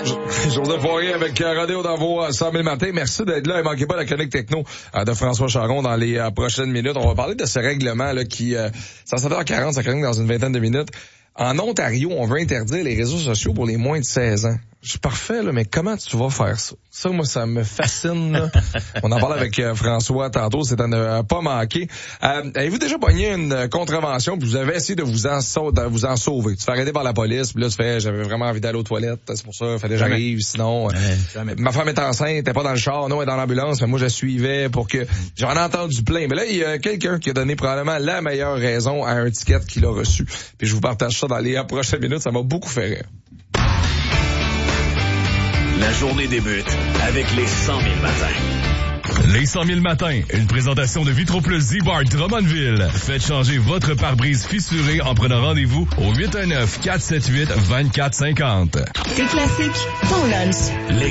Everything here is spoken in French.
Joseph Poirier avec Rodéo dans vos 100 000 matins. Merci d'être là et manquez pas la chronique techno de François Charon dans les prochaines minutes. On va parler de ce règlement là qui, ça s'appelle à 40, ça chronique dans une vingtaine de minutes. En Ontario, on veut interdire les réseaux sociaux pour les moins de 16 ans. Je suis parfait, là, mais comment tu vas faire ça? Ça, moi, ça me fascine, là. On en parle avec François tantôt, c'est à ne pas manquer. Avez-vous déjà pogné une contravention puis vous avez essayé de vous en sauver? Tu te fais arrêter par la police, puis là, tu fais, j'avais vraiment envie d'aller aux toilettes, c'est pour ça, il fallait que j'arrive, sinon... ma femme est enceinte, elle était pas dans le char, non, elle est dans l'ambulance, mais moi, je suivais pour que... J'en ai entendu plein, mais là, il y a quelqu'un qui a donné probablement la meilleure raison à un ticket qu'il a reçu. Puis je vous partage ça dans les prochaines minutes, ça m'a beaucoup fait rire. La journée débute avec les 100 000 matins. Les 100 000 matins, une présentation de Vitro Plus Z-Bar Drummondville. Faites changer votre pare-brise fissuré en prenant rendez-vous au 819-478-2450. T'es classique, ton lunch.